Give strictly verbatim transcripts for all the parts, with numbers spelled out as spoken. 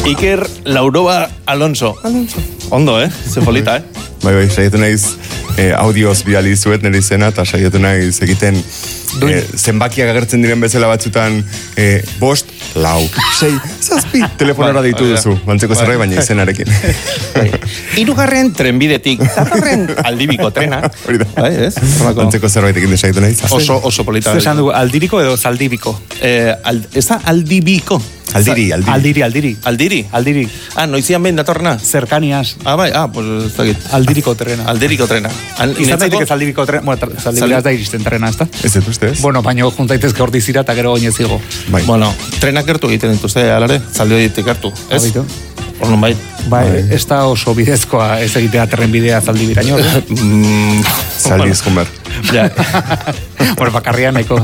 Iker Lauroba Alonso. Alonso. Ondo, eh? Ze polita, eh? Bai, bai, saiatu naiz eh, audioz bidali zuet nire izena, eta saiatu naiz egiten eh, zenbakiak agertzen diren bezala batzutan eh, bost, lau, sei, zazpi, telefonora deitu duzu, bantzeko zerbait, baina izenarekin. Hirugarren trenbidetik, datorren aldibiko trena. Hori da. Bai, ez? Bantzeko zerbaitekin desaitu naiz. Oso, oso polita. Zer esan du, aldiriko edo zaldibiko? Eh, al, ez da aldibiko. Aldiri, aldiri. Aldiri, aldiri. Aldiri? Aldiri. Ah, noizian behin datorna? Cercanías. Ah, bai, ah, pues ez dakit. Aldiriko trena. Aldiriko trena. Al, Izan daiteke zaldibiko trena, bueno, zaldibiko da iristen trena, ez da? Ez dut uste, ez? Bueno, baina juntaitezke hor dizira eta gero oinez zigo. Bai. Bueno, trenak gertu egiten dituzte, alare, zaldio ditik gertu, ez? Abitu. Orduan bai. Bai, ez da oso bidezkoa ez egitea terrenbidea zaldibiraino. Mm, Zaldiz, Humber. Ja. Bueno, bakarrian nahiko.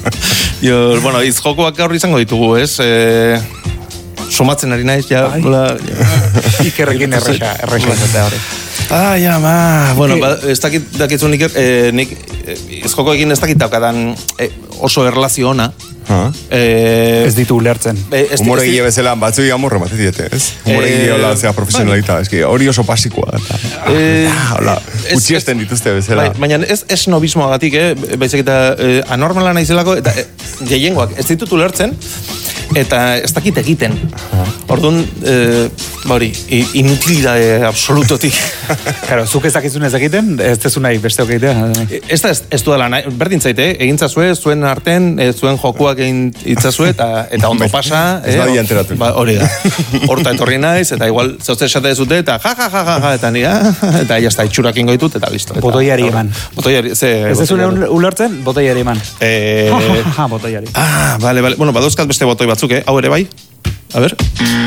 Jo, bueno, iz jokoak gaur izango ditugu, ez? Eh, somatzen ari naiz, ja. Bai. Bola, Ikerrekin erresa, erresa ezatea hori. Ah, ja, ma. Bueno, ba, ez dakit, dakitzun nik, eh, nik eh, iz jokoekin ez dakit daukadan eh, oso erlazio ona. Ha? Eh, Ez ditu ulertzen. eh, ez- Humore ez- gile bezala, batzu amorre bat diete, ez? Humore Eh, gile hola, zea profesionalita, eski hori oso pasikoa. Eta, Eh, hola, ez- utxiesten dituzte bezala. Bai, baina ez, ez nobismoagatik, eh? Baizik eta eh, anormala naizelako, eta eh, gehiengoak ez ditut ulertzen, eta ez dakit egiten. Orduan, eh, ba hori, i- inutilidade absolutotik. Claro, zuk ez dakizun ez egiten, ez tezu nahi besteok egitea. Ez da, ez, ez duela nahi, berdin zaite, eh? Egintza zue, zuen arten, eh, zuen jokuak egin itzazue, eta, eta ondo pasa. Ez badia enteratu. Ba, hori da. Horta etorri naiz, eta igual, zautze esate dezute, eta ja, ja, ja, ja, ja, eta nira, eta jazta itxurak ingo ditut, eta listo. Eta, Botoiari eman. Botoiari, ze... Ez tezu botoiari. ulertzen, botoiari eman. Eh, Ha, ha, ha, botoiari. ah, vale, vale. Bueno, badauzkat beste botoi batzuk, eh? Hau ere bai? A ber.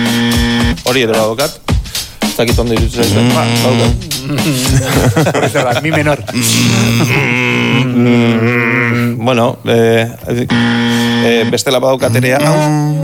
Hori ere badaukat. Ez dakit ondo irutzen zaizu. Ba, badaukat. Hori zer da, mi menor. Bueno, eh, eh, bestela badaukat ere hau.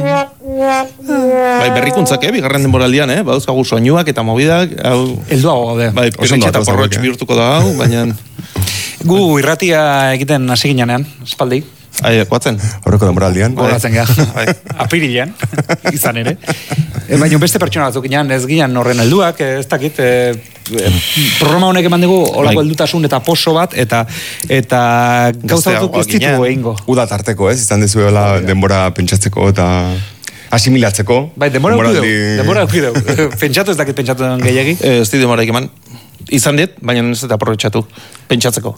Bai, berrikuntzak, eh? Bigarren denboraldian, eh? Badauzkagu soinuak eta mobidak, hau... Elduago gaude. Bai, Oso ondo pirentxe eta datoz porrotx hauek, eh? bihurtuko da hau, baina... Gu irratia egiten hasi ginean, espaldi. Ai, koatzen. Horreko denboraldian. Goratzen geha. Bai. Apirilean, izan ere. E, baina beste pertsona batzuk ginean, ez ginean horren helduak, ez dakit, e, e, programa honek eman dugu olako Bai. heldutasun eta poso bat, eta eta gauza batzuk ez ditu ginean. egingo. Uda tarteko, ez? Izan dezuela denbora pentsatzeko eta asimilatzeko. Bai, denbora Denboraldi- eduki dugu, denbora eduki dugu. Pentsatu ez dakit pentsatu den gehiagi. Eh, Ez ditu moraik eman. Izan dit, baina ez eta aprobetxatu. Pentsatzeko.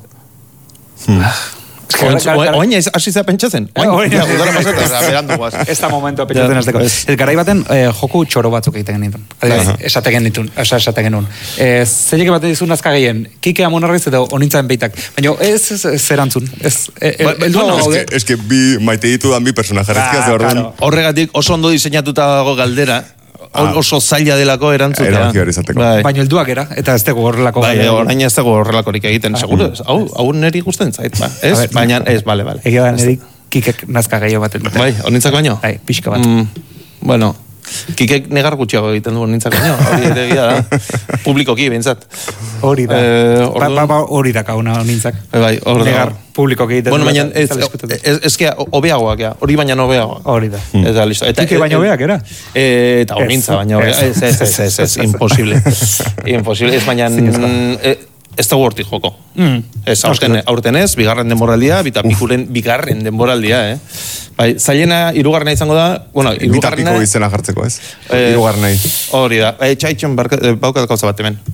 Oain, oain, oain ez- hasi zea pentsatzen. Oain, Oain, ja, oain. udara pasata, oza, berandu guaz. Ez da momentua pentsatzen Ja, hasteko. ez. Ez garai baten eh, joku txoro batzuk egiten genitun. Adibidez, esate genitun, oza, esate genuen. Eh, Zeinek baten dizun azka gehien, kike amonarriz eta onintzen beitak. Baina ez, ez, ez erantzun. Ez, eh, Ba- el- heldu bueno, hau Eske, gaude. eske bi maite ditu dan bi personaje Ah, ze orduan. claro. Horregatik oso ondo diseinatuta dago galdera, Ah. oso zaila delako erantzutea. Erabaki hori izateko. Bai, Baina helduak era, eta ez dugu horrelako. bai, galdera. orain ez dago horrelakorik egiten, seguro. ez? Hau, hau neri gusten zait, ba. Ez, A ber, baina ez, bale, bale. Egia da, niri kikek nazka gehiago baten dute. Bai, honintzak baino? Bai, pixka bat. Mm, bueno, kikek negar gutxiago egiten du honintzak baino, hori ere egia da. Publikoki, behintzat. Hori da. Eh, ba, orduan- ba, ba, hori da kauna nintzak. Bai, bai, hor da. Negar publikoki egiten Bueno, du baina eta ez, ez eskutu. ez, ez, ez, hobeagoak, ja. Hori baina hobeagoak. Hori da. Eta listo. Eta, Kike baino beak, era? Eh, eta Ez. honintza baino beak. Ez, ez, ez, ez, ez, imposible. Imposible. Ez baina... eh, Ez da hortik joko. Mm. Ez, aurten, aurten ez, bigarren denboraldia, bita pikuren bigarren denboraldia, eh? Bai, zailena, irugarrena izango da, bueno, irugarrena... Bitapiko izena jartzeko, ez? Eh, Hirugarrenei. Hori da. Eh, txaitxon baukat gauza bat hemen.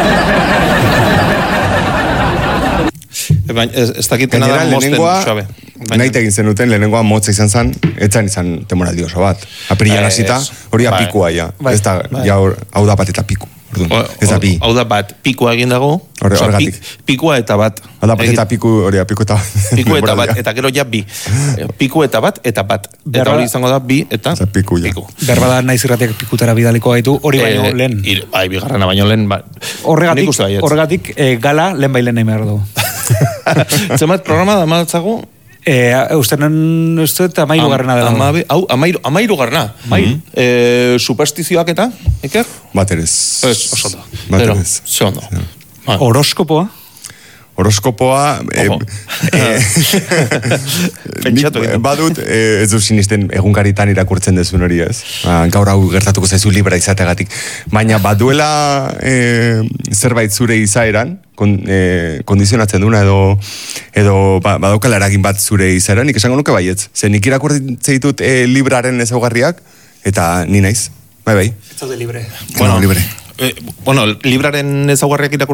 Baina, ez, ez dakitena da Gainera, mosten lehenengoa, suabe. nahi egin zenuten, lehenengoa motza izan zen, etzan izan temoraldi oso bat. Apirilan Bai, hasita, ez. hori Bai. apikua ja. Bai. Ez da, Bai. ja, hor- hau da bat eta piku. Orduan, ez da bi. Hau da bat, pikua egin dago. Horre- Osea, horregatik. pik- pikua eta bat. Hau da bat Egin- eta piku, hori piku eta bat. Piku eta bat, denboraldia. eta gero ja bi. Piku eta bat, eta bat. Eta Berra- hori izango da bi, eta Eta piku, ja. Berbada naiz irratiak pikutara bidaliko gaitu, hori baino Eh, lehen. ir- Bai, bigarrena baino lehen. Ba. Nik Horregatik, uste baietz. horregatik eh, gala lehen bailen nahi behar du. Zenbat programa da maltzago? Eh, ustean, uste eta amairu garrena dela. Amabi, hau, amairu, amairu garna. Bai. Eh, superstizioak eta, Iker? Baterez. Ez, oso da. Baterez. Ze ondo. Bai. Horoskopoa? horoskopoa eh, eh, Pentsatu egiten. badut eh, ez du sinisten egunkaritan irakurtzen dezun hori ez. Ba, gaur hau gertatuko zaizu libra izateagatik. Baina baduela eh, zerbait zure izaeran, kon, eh, kondizionatzen duna edo edo ba, badaukala eragin bat zure izaeran, nik esango nuke baietz. Ze nik irakurtzen ditut eh, libraren ezaugarriak eta ni naiz. Bai, bai. Ez zaude libre. Bueno, libre. Eh, bueno, libraren ezaugarriak irakurtzen